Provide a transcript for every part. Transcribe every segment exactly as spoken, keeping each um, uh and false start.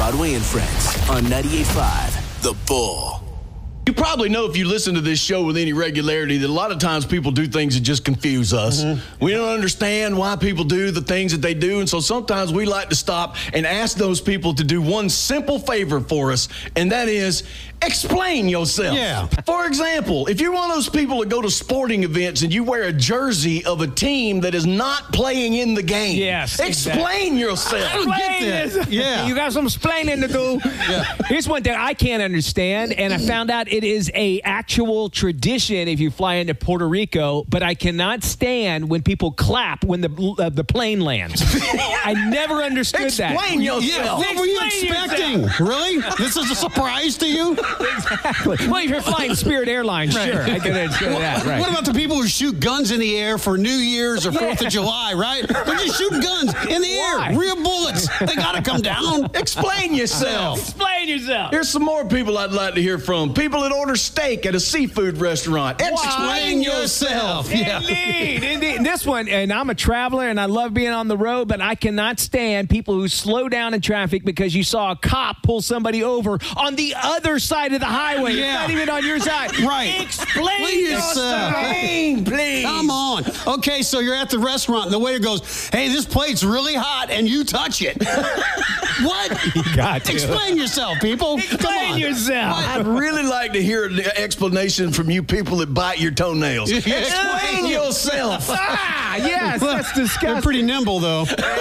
Broadway and Friends on ninety-eight point five The Bull. You probably know if you listen to this show with any regularity that a lot of times people do things that just confuse us. Mm-hmm. We don't understand why people do the things that they do, and so sometimes we like to stop and ask those people to do one simple favor for us, and that is explain yourself. Yeah. For example, if you're one of those people that go to sporting events and you wear a jersey of a team that is not playing in the game, yes, explain exactly. yourself. I don't get that. Yeah. You got some explaining to do. Yeah. Here's one thing I can't understand, and I found out it is a actual tradition if you fly into Puerto Rico, but I cannot stand when people clap when the uh, the plane lands. I never understood explain that. Explain yourself. Yeah, what were you expecting? Yourself. Really? This is a surprise to you? Exactly. Well, if you're flying Spirit Airlines, right. Sure, I can understand well, that. Right. What about the people who shoot guns in the air for New Year's or Fourth yeah. of July? Right? They're just shooting guns in the Why? air, real bullets. They gotta come down. Explain yourself. Explain yourself. Here's some more people I'd like to hear from. People that order steak at a seafood restaurant. Explain yourself. Yeah. Indeed, indeed. This one, and I'm a traveler and I love being on the road, but I cannot stand people who slow down in traffic because you saw a cop pull somebody over on the other side of the highway. Yeah. It's not even on your side. Right. Explain please, yourself. Uh, Explain, please. Come on. Okay, so you're at the restaurant and the waiter goes, hey, this plate's really hot, and you touch it. What? You got to. Explain yourself, people. Explain yourself. I'd really like to hear an explanation from you people that bite your toenails. Explain yourself. Ah, yes, that's disgusting. They're pretty nimble, though.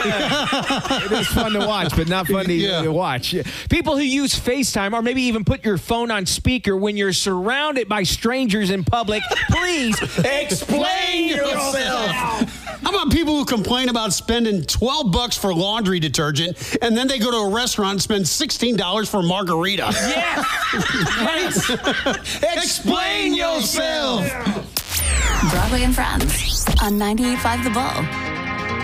It is fun to watch, but not fun to, yeah. to watch. People who use FaceTime or maybe even put your phone on speaker when you're surrounded by strangers in public, please explain yourself. How about people who complain about spending twelve bucks for laundry detergent and then they go to a restaurant and spend sixteen dollars for a margarita? Yes. Yes. Explain yourself. Broadway and Friends on ninety-eight point five The Bull.